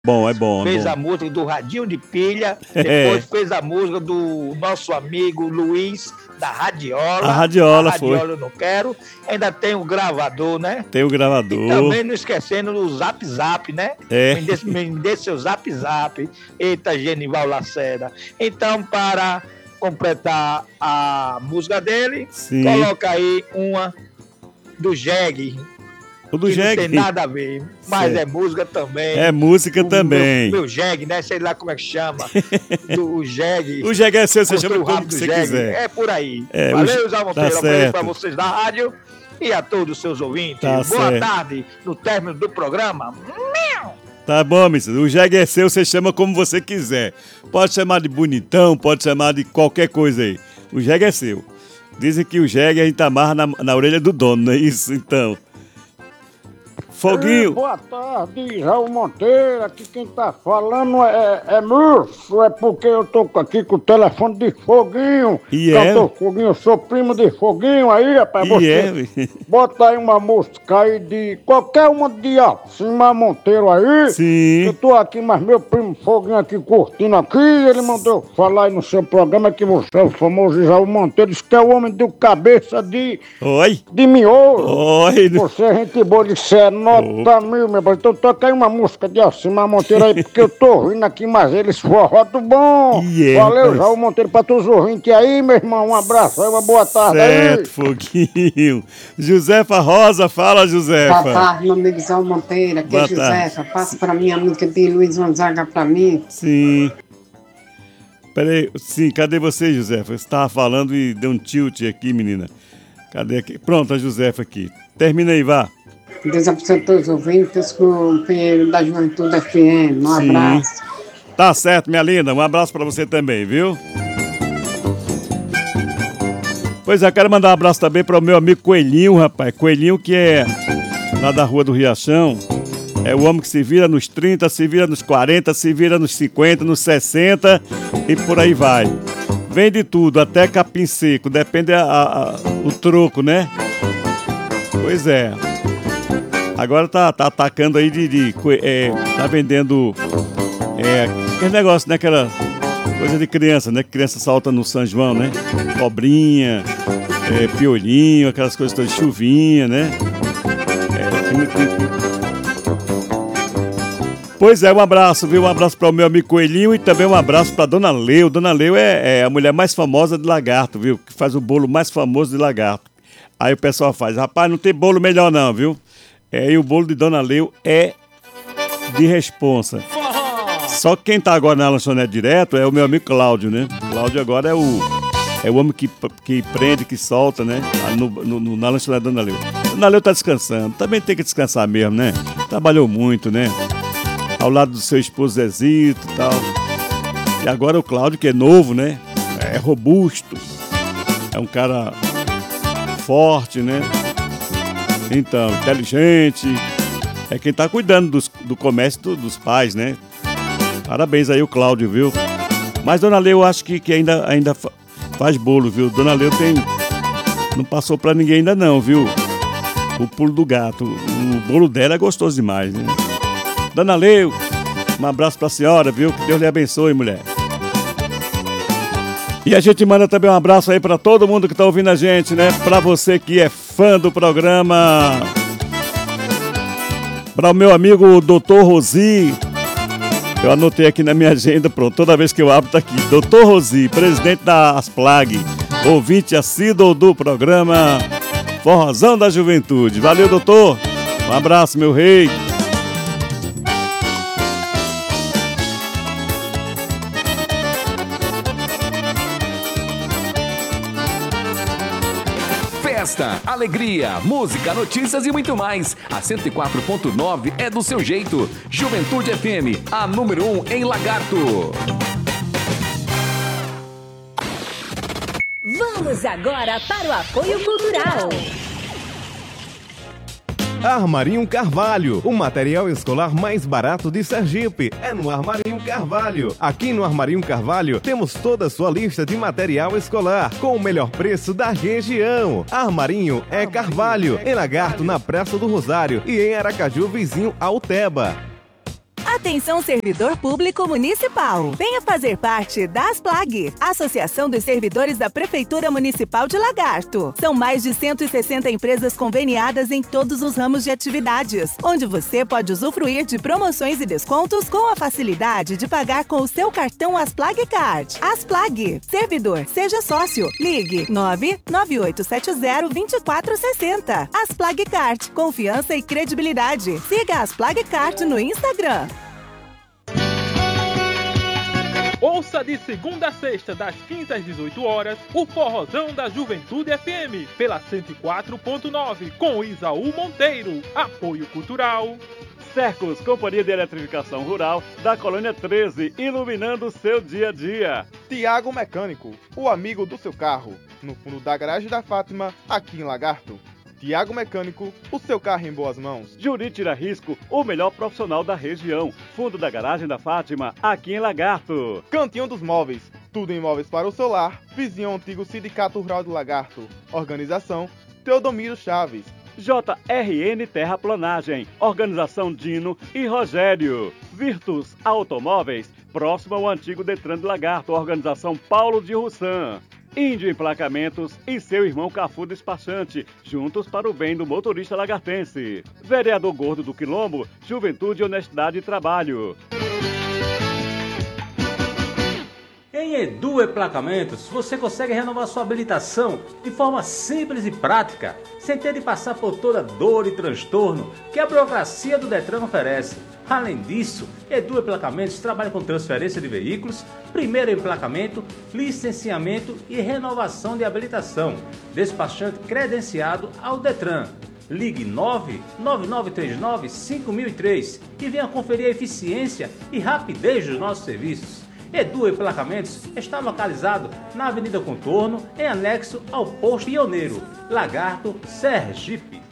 Bom, é bom. Fez bom. a música do Radinho de Pilha, depois fez a música do nosso amigo Luiz, da Radiola. A Radiola foi. Eu não quero. Ainda tem o gravador, né? Tem o gravador. E também não esquecendo do Zap Zap, né? Me dê seu Zap Zap. Eita, Genival Lacerda. Então, para completar a música dele, sim, coloca aí uma do Jeg. O do Jeg. Não tem nada a ver, mas é música também. É música também. Meu Jeg, né? Sei lá como é que chama. O Jeg. O Jeg é seu, você chama como você quiser. É por aí. É, valeu, Zé Monteiro. Tá para vocês da rádio e a todos os seus ouvintes. Tá Boa certo. tarde no término do programa. Tá bom, o Jeg é seu, você chama como você quiser. Pode chamar de bonitão, pode chamar de qualquer coisa aí. O Jeg é seu. Dizem que o Jeg a gente amarra na orelha do dono, não é isso? Então... Foguinho. Boa tarde, Raul Monteiro. Aqui quem tá falando é Murso. É porque eu tô aqui com o telefone de Foguinho. E Foguinho, eu sou primo de Foguinho aí, rapaz. Bota aí uma música aí de qualquer uma de Acima Monteiro aí. Sim. Eu tô aqui, mas meu primo Foguinho aqui curtindo aqui. Ele mandou falar aí no seu programa que você é o famoso Raul Monteiro. Diz que é o homem do cabeça de... Oi. De miolo. Oi. Você é gente boa de ser. Nota mil, meu pai. Então toca aí uma música de Acima Monteiro aí, porque eu tô ouvindo aqui, mas eles forró do bom. Valeu, Raul Monteiro, pra todos os ouvintes aí, meu irmão. Um abraço aí, uma boa tarde certo, aí. Foguinho. Josefa Rosa, fala, Josefa. Boa tarde, meu amigo Raul Monteiro. Aqui é Josefa. Passa pra mim a música de Luiz Gonzaga pra mim. Sim. Peraí, sim, cadê você, Josefa? Você tava falando e deu um tilt aqui, menina. Cadê aqui? Pronto, a Josefa aqui. Termina aí, vá. Deus abençoe todos os ouvintes com o Pinheiro da Juventude FM. Um abraço. Tá certo, minha linda. Um abraço pra você também, viu? Pois é, quero mandar um abraço também para o meu amigo Coelhinho, rapaz. Coelhinho que é lá da Rua do Riachão. É o homem que se vira nos 30, se vira nos 40, se vira nos 50, nos 60 e por aí vai. Vende tudo, até capim seco. Depende o troco, né? Pois é. Agora tá atacando aí tá vendendo aquele negócio, né? Aquela coisa de criança, né? Que criança salta no São João, né? Cobrinha, piolinho, aquelas coisas todas, chuvinha, né? Pois é, um abraço, viu? Um abraço para o meu amigo Coelhinho e também um abraço para Dona Leu. Dona Leu é a mulher mais famosa de Lagarto, viu? Que faz o bolo mais famoso de Lagarto. Aí o pessoal faz, rapaz, não tem bolo melhor não, viu? E o bolo de Dona Leu é de responsa. Só que quem tá agora na lanchonete direto é o meu amigo Cláudio, né? Cláudio agora é o homem que prende, que solta, né? Na lanchonete da Dona Leu. Dona Leu tá descansando. Também tem que descansar mesmo, né? Trabalhou muito, né? Ao lado do seu esposo Zezito e tal. E agora o Cláudio, que é novo, né? É robusto. É um cara forte, né? Então, inteligente. É quem tá cuidando do comércio dos pais, né? Parabéns aí o Cláudio, viu? Mas Dona Leu, eu acho que ainda faz bolo, viu? Dona Leu não passou pra ninguém ainda não, viu? O pulo do gato. O bolo dela é gostoso demais, né? Dona Leu, um abraço pra senhora, viu? Que Deus lhe abençoe, mulher. E a gente manda também um abraço aí pra todo mundo que tá ouvindo a gente, né? Pra você que é fã do programa. Pra o meu amigo Dr. Rosi. Eu anotei aqui na minha agenda, pronto. Toda vez que eu abro tá aqui. Dr. Rosi, presidente da Asplag. Ouvinte assíduo do programa Forrozão da Juventude. Valeu, doutor. Um abraço, meu rei. Festa, alegria, música, notícias e muito mais. A 104.9 é do seu jeito. Juventude FM, a número 1 em Lagarto. Vamos agora para o apoio cultural. Armarinho Carvalho, o material escolar mais barato de Sergipe. É no Armarinho Carvalho. Aqui no Armarinho Carvalho temos toda a sua lista de material escolar com o melhor preço da região. Armarinho é Carvalho, em Lagarto, na Praça do Rosário e em Aracaju, vizinho ao Teba. A Atenção, servidor público municipal. Venha fazer parte da ASPLAG, Associação dos Servidores da Prefeitura Municipal de Lagarto. São mais de 160 empresas conveniadas em todos os ramos de atividades, onde você pode usufruir de promoções e descontos com a facilidade de pagar com o seu cartão ASPLAG Card. ASPLAG. Servidor, seja sócio. Ligue 99870-2460. ASPLAG Card. Confiança e credibilidade. Siga a ASPLAG Card no Instagram. Ouça de segunda a sexta, das 15 às 18 horas, o Forrozão da Juventude FM, pela 104.9, com Isaú Monteiro. Apoio Cultural. Cercos, Companhia de Eletrificação Rural da Colônia 13, iluminando o seu dia a dia. Tiago Mecânico, o amigo do seu carro, no fundo da garagem da Fátima, aqui em Lagarto. Tiago Mecânico, o seu carro em boas mãos. Juri Tira Risco, o melhor profissional da região. Fundo da garagem da Fátima, aqui em Lagarto. Cantinho dos Móveis, tudo em móveis para o seu lar. Vizinho ao antigo Sindicato Rural do Lagarto. Organização Teodomiro Chaves. JRN Terraplanagem, Organização Dino e Rogério. Virtus Automóveis, próximo ao antigo Detran do Lagarto, Organização Paulo de Russan. Índio Emplacamentos e seu irmão Cafu Despachante, juntos para o bem do motorista lagartense. Vereador Gordo do Quilombo, Juventude, Honestidade e Trabalho. Em Edu Emplacamentos, você consegue renovar sua habilitação de forma simples e prática, sem ter de passar por toda dor e transtorno que a burocracia do Detran oferece. Além disso, Edu Emplacamentos trabalha com transferência de veículos, primeiro emplacamento, licenciamento e renovação de habilitação. Despachante credenciado ao Detran. Ligue 99939-5003 e venha conferir a eficiência e rapidez dos nossos serviços. Edu Emplacamentos está localizado na Avenida Contorno, em anexo ao Posto Pioneiro, Lagarto, Sergipe.